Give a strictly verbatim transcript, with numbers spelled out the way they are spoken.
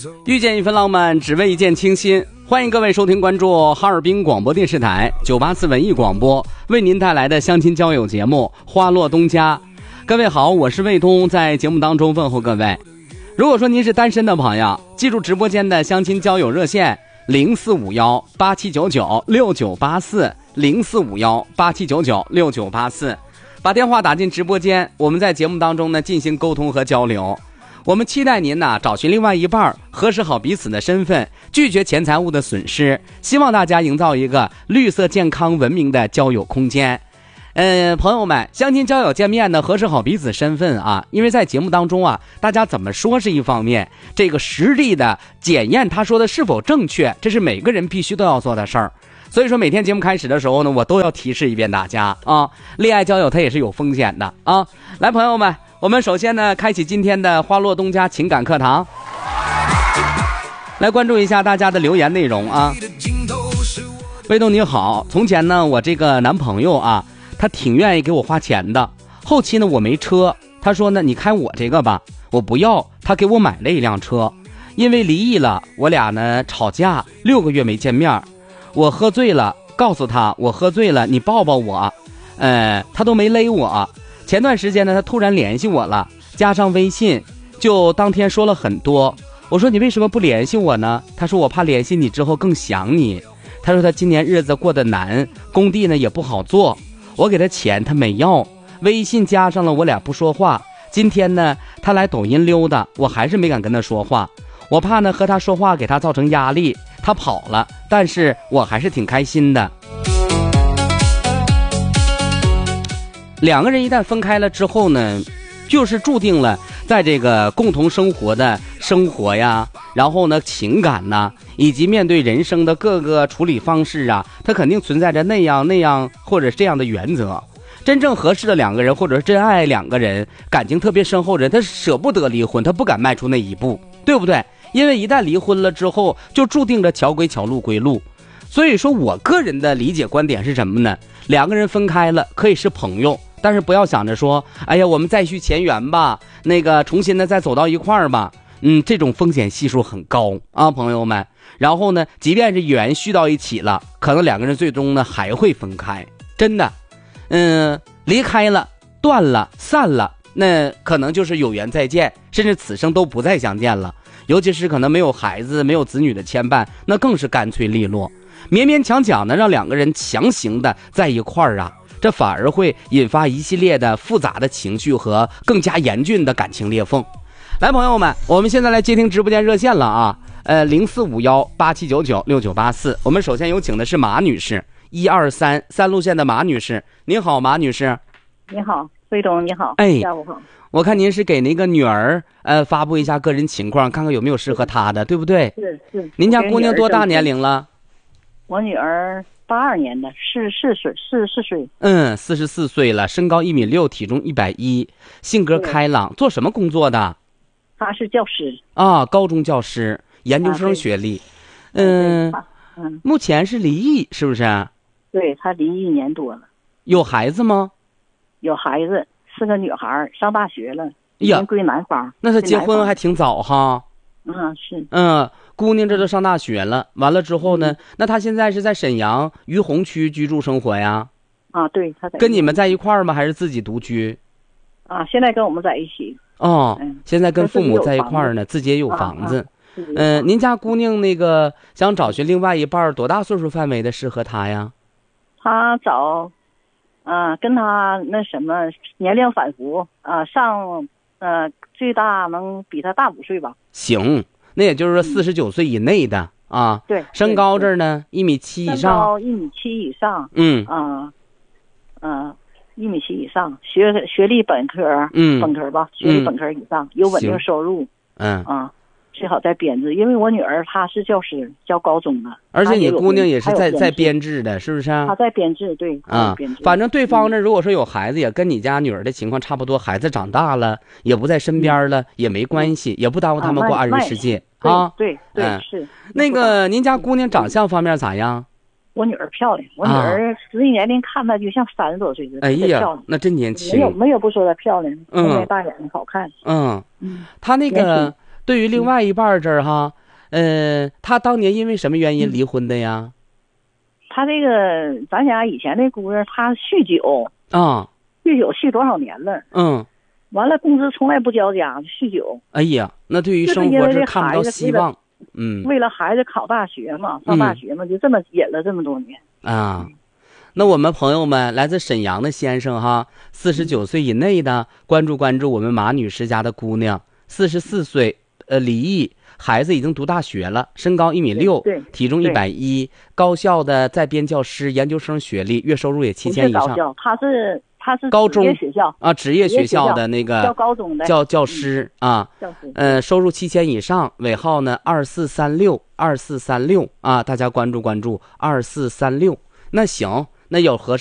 遇见一份浪漫，只为一见倾心。欢迎各位收听关注哈尔滨广播电视台九八四文艺广播为您带来的相亲交友节目《花落东家》。各位好，我是卫东，在节目当中问候各位。如果说您是单身的朋友，记住直播间的相亲交友热线零四五幺八七九九六九八四零四五幺八七九九六九八四，把电话打进直播间，我们在节目当中呢进行沟通和交流。我们期待您呢找寻另外一半，核实好彼此的身份，拒绝钱财物的损失，希望大家营造一个绿色健康文明的交友空间。呃，朋友们，相亲交友见面呢，核实好彼此身份啊，因为在节目当中啊，大家怎么说是一方面，这个实力的检验他说的是否正确，这是每个人必须都要做的事儿。所以说每天节目开始的时候呢，我都要提示一遍大家啊，恋爱交友它也是有风险的啊。来，朋友们，我们首先呢开启今天的花落东家情感课堂，来关注一下大家的留言内容啊。卫东你好，从前呢我这个男朋友啊，他挺愿意给我花钱的，后期呢我没车，他说呢你开我这个吧，我不要，他给我买了一辆车。因为离异了，我俩呢吵架，六个月没见面，我喝醉了，告诉他我喝醉了，你抱抱我，呃他都没勒我。前段时间呢他突然联系我了，加上微信，就当天说了很多。我说你为什么不联系我呢？他说我怕联系你之后更想你。他说他今年日子过得难，工地呢也不好做，我给他钱他没要，微信加上了我俩不说话。今天呢他来抖音溜达，我还是没敢跟他说话，我怕呢和他说话给他造成压力，他跑了，但是我还是挺开心的。两个人一旦分开了之后呢，就是注定了在这个共同生活的生活呀，然后呢情感呐，以及面对人生的各个处理方式啊，它肯定存在着那样那样或者这样的原则。真正合适的两个人，或者是真爱两个人，感情特别深厚的人，他舍不得离婚，他不敢迈出那一步，对不对？因为一旦离婚了之后，就注定着桥归桥，路归路。所以说我个人的理解观点是什么呢？两个人分开了可以是朋友，但是不要想着说哎呀我们再续前缘吧，那个重新的再走到一块儿吧，嗯，这种风险系数很高啊，朋友们。然后呢即便是缘续到一起了，可能两个人最终呢还会分开，真的。嗯，离开了，断了，散了，那可能就是有缘再见，甚至此生都不再相见了。尤其是可能没有孩子没有子女的牵绊，那更是干脆利落。勉勉强强的让两个人强行的在一块儿啊，这反而会引发一系列的复杂的情绪和更加严峻的感情裂缝。来，朋友们，我们现在来接听直播间热线了啊，呃，零四五幺八七九九六九八四。我们首先有请的是马女士，一二三三路线的马女士。您好，马女士。 你好，卫东，你好。 哎， 下午好。 我看您是给那个女儿呃发布一下个人情况，看看有没有适合她的，对不对？ 是是。 您家姑娘多大年龄了？ 我女儿八二年的，四四岁，四四岁。 嗯，四十四岁了，身高一米六，体重一百一，性格开朗，做什么工作的？ 她是教师啊，高中教师，研究生学历。啊、嗯嗯， 目前是离异，是不是？ 对，她离异一年多了。 有孩子吗？ 有孩子，是个女孩，上大学了，已经归男方。 那她结婚还挺早哈。 嗯，是。 嗯，姑娘这都上大学了，完了之后呢，嗯、那她现在是在沈阳于洪区居住生活呀？ 啊，对，她在。 跟你们在一块儿吗？还是自己独居？ 啊，现在跟我们在一起。 哦， 嗯、 现在跟父母在一块儿呢，自己也有房子。嗯、啊啊呃，您家姑娘那个想找寻另外一半，多大岁数范围的适合她呀？ 她找。啊，跟他那什么年龄反复啊，上呃最大能比他大五岁吧。 行，那也就是说四十九岁以内的、嗯、啊。 对。 身高这儿呢，一米七以上。 身高一米七以上。 嗯。 啊，嗯，一米七以上，学学历本科， 嗯， 本科吧，学历本科以上，嗯、有稳定收入。 嗯。 啊。最好在编制，因为我女儿她是教师，教高中的， 而且你姑娘也是在在编制的，是不是啊？ 她在编制，对啊。反正对方呢，如果说有孩子，也跟你家女儿的情况差不多，孩子长大了，也不在身边了，嗯、也没关系，也不耽误他们过二人世界啊。 对对嗯、 是。 那个，您家姑娘长相方面咋样？ 我女儿漂亮，我女儿实际年龄看她就像三十多岁的， 哎呀，那真年轻。 没有没有不说她漂亮， 嗯， 眉大眼睛好看。 嗯嗯，她那个。 对于另外一半这儿哈，呃，他当年因为什么原因离婚的呀？ 他这个，咱家以前那姑娘，她酗酒啊， 酗酒酗多少年了？ 嗯， 完了，工资从来不交家，酗酒。 哎呀，那对于生活是看不到希望。嗯， 为了孩子考大学嘛，上大学嘛，嗯、就这么忍了这么多年啊。那我们朋友们，来自沈阳的先生哈，四十九岁以内的，关注关注我们马女士家的姑娘，四十四岁，呃，离异，孩子已经读大学了，身高一米六，体重一百一，高校的在编教师，研究生学历，月收入也七千以上。 不是高校，他是他是高中学校啊，职业学校的那个教高中的教教师、嗯、啊， 教师， 呃，收入七千以上，尾号呢二四三六二四三六啊，大家关注关注二四三六。那行，那有合适。